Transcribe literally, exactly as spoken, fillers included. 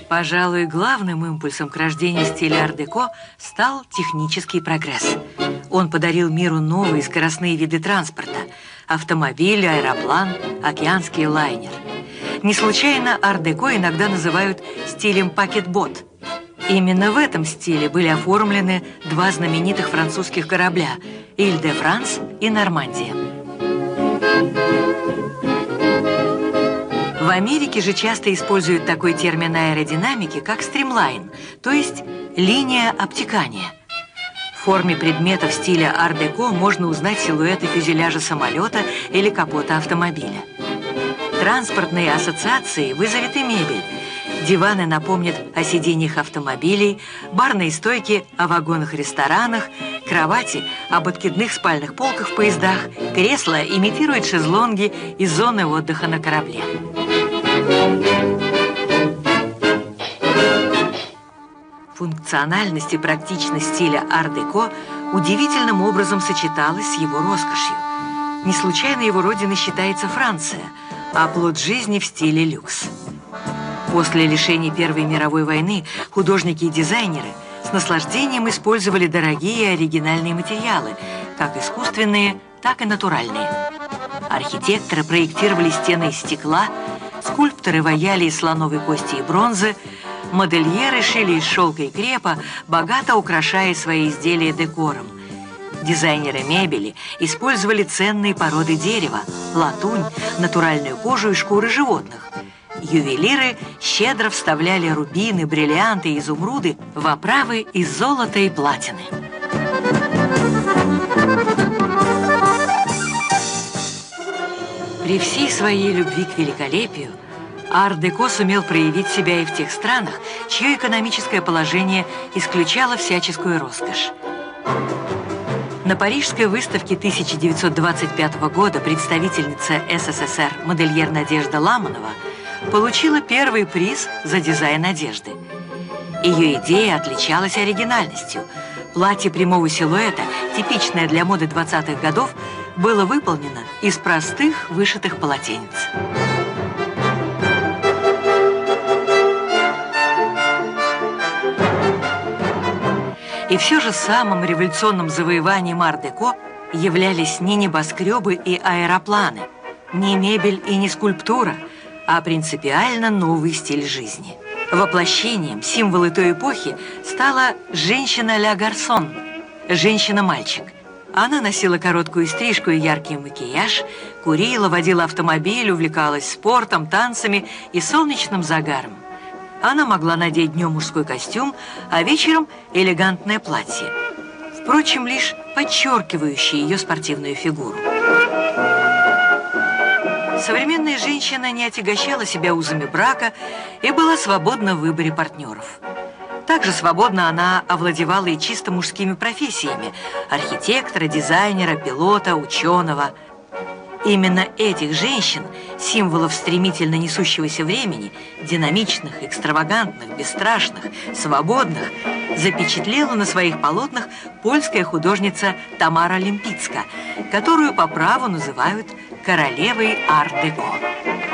Пожалуй, главным импульсом к рождению стиля ар-деко стал технический прогресс. Он подарил миру новые скоростные виды транспорта – автомобиль, аэроплан, океанский лайнер. Не случайно ар-деко иногда называют стилем пакетбот. Именно в этом стиле были оформлены два знаменитых французских корабля – Иль-де-Франс и Нормандия. В Америке же часто используют такой термин аэродинамики, как стримлайн, то есть линия обтекания. В форме предметов стиля ар-деко можно узнать силуэты фюзеляжа самолета или капота автомобиля. Транспортные ассоциации вызовет и мебель. Диваны напомнят о сиденьях автомобилей, барные стойки о вагонах-ресторанах, кровати об откидных спальных полках в поездах, кресла имитируют шезлонги и зоны отдыха на корабле. Функциональность и практичность стиля ар-деко удивительным образом сочеталась с его роскошью. Не случайно его родиной считается Франция, а плод жизни в стиле люкс. После лишений Первой мировой войны художники и дизайнеры с наслаждением использовали дорогие и оригинальные материалы, как искусственные, так и натуральные. Архитекторы проектировали стены из стекла, скульпторы ваяли из слоновой кости и бронзы, модельеры шили из шелка и крепа, богато украшая свои изделия декором. Дизайнеры мебели использовали ценные породы дерева, латунь, натуральную кожу и шкуры животных. Ювелиры щедро вставляли рубины, бриллианты и изумруды в оправы из золота и платины. При всей своей любви к великолепию ар-деко сумел проявить себя и в тех странах, чье экономическое положение исключало всяческую роскошь. На Парижской выставке тысяча девятьсот двадцать пятого года представительница эс эс эс эр модельер Надежда Ламанова получила первый приз за дизайн одежды. Ее идея отличалась оригинальностью. Платье прямого силуэта, типичное для моды двадцатых годов, было выполнено из простых вышитых полотенец. И все же самым революционным завоеванием ар-деко являлись не небоскребы и аэропланы, не мебель и не скульптура, а принципиально новый стиль жизни. Воплощением, символом той эпохи стала женщина ля гарсон, женщина-мальчик. Она носила короткую стрижку и яркий макияж, курила, водила автомобиль, увлекалась спортом, танцами и солнечным загаром. Она могла надеть днем мужской костюм, а вечером элегантное платье, впрочем, лишь подчеркивающее ее спортивную фигуру. Современная женщина не отягощала себя узами брака и была свободна в выборе партнеров. Также свободно она овладевала и чисто мужскими профессиями – архитектора, дизайнера, пилота, ученого. Именно этих женщин, символов стремительно несущегося времени, динамичных, экстравагантных, бесстрашных, свободных, запечатлела на своих полотнах польская художница Тамара Лемпицка, которую по праву называют королевой ар-деко.